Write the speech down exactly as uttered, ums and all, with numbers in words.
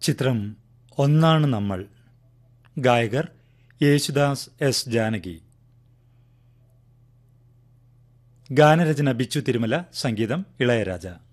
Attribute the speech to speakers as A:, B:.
A: ചിത്രം ഒന്നാണ് നമ്മൾ. ഗായകർ യേശുദാസ്, എസ് ജാനകി. ഗാനരചന ബിച്ചു തിരുമല, സംഗീതം ഇളയരാജ.